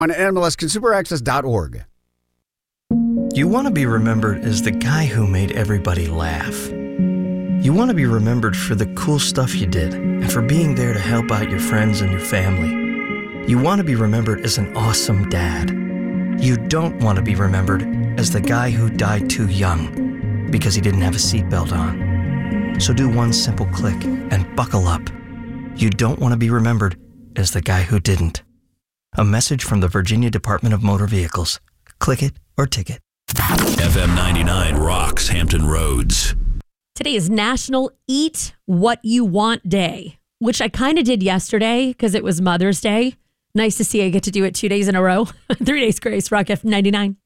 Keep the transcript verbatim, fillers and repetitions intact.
on N M L S consumer access dot org. You want to be remembered as the guy who made everybody laugh. You want to be remembered for the cool stuff you did and for being there to help out your friends and your family. You want to be remembered as an awesome dad. You don't want to be remembered as the guy who died too young because he didn't have a seatbelt on. So do one simple click and buckle up. You don't want to be remembered as the guy who didn't. A message from the Virginia Department of Motor Vehicles. Click it or ticket. F M ninety-nine rocks Hampton Roads. Today is National Eat What You Want Day, which I kind of did yesterday because it was Mother's Day. Nice to see I get to do it two days in a row. Three days grace, Rock F M ninety-nine.